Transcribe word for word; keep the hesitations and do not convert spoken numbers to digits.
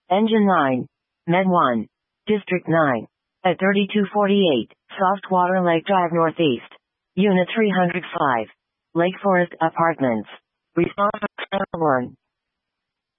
Engine nine. Med one. District nine. At thirty-two forty-eight, Soft Water Lake Drive Northeast. Unit three hundred five. Lake Forest Apartments. Response one.